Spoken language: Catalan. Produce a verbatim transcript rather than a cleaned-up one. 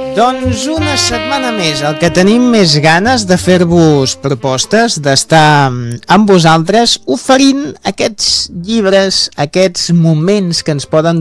Doncs una setmana més, el que tenim més ganes de fer-vos propostes, d'estar amb vosaltres oferint aquests llibres, aquests moments que ens poden